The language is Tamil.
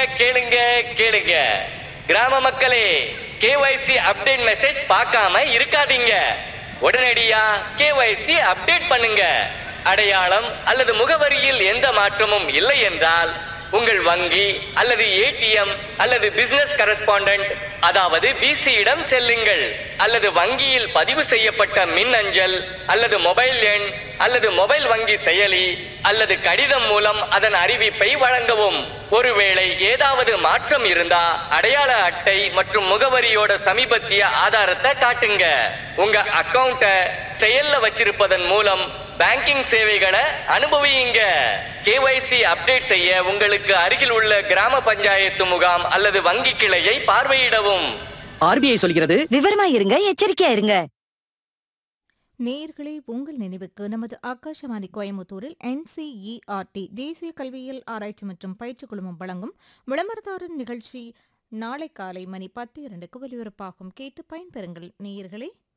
கேளுங்க கேளுங்க கிராம மக்களே, கேஒய்சி அப்டேட் மெசேஜ் பார்க்காம இருக்காதீங்க. உடனடியா கேஒய்சி அப்டேட் பண்ணுங்க. அடையாளம் அல்லது முகவரியில் எந்த மாற்றமும் இல்லை என்றால் உங்கள் வங்கி அல்லது ஏடிஎம் அல்லது பிசினஸ் கரஸ்பாண்டன்ட் அதாவது பிசியிடம் செல்லுங்கள். அல்லது வங்கியில் பதிவு செய்யப்பட்ட மின் அஞ்சல் அல்லது மொபைல் எண் அல்லது மொபைல் வங்கி செயலி அல்லது கடிதம் மூலம் அதன் அறிவிப்பை வழங்கவும். ஒருவேளை ஏதாவது மாற்றம் இருந்தா அடையாள அட்டை மற்றும் முகவரியோட சமீபத்திய ஆதாரத்தை காட்டுங்க. உங்க அக்கவுண்ட செயல்ல வச்சிருப்பதன் மூலம் பேங்கிங் சேவைகளை அனுபவியுங்க. கேஒய்சி அப்டேட் செய்ய உங்களுக்கு அருகில் உள்ள கிராம பஞ்சாயத்து முகாம் அல்லது வங்கி கிளையை பார்வையிடவும். ஆர்பிஐ சொல்கிறது, விவரமா இருங்க, எச்சரிக்கையா இருங்க. நேயர்களே, உங்கள் நினைவுக்கு நமது ஆகாஷவாணி கோயம்புத்தூரில் NCERT தேசிய கல்வியியல் ஆராய்ச்சி மற்றும் பயிற்சி குழுமம் வழங்கும் விளம்பரதாரர் நிகழ்ச்சி நாளை காலை மணி 10:02 ஒலிபரப்பாகும். கேட்டு பயன்பெறுங்கள் நேயர்களே.